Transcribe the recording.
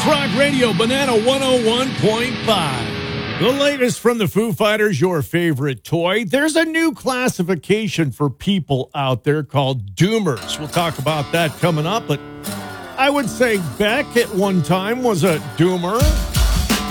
Rock Radio, Banana 101.5. The latest from the Foo Fighters, your favorite toy. There's a new classification for people out there called doomers. We'll talk about that coming up, but I would say Beck at one time was a doomer.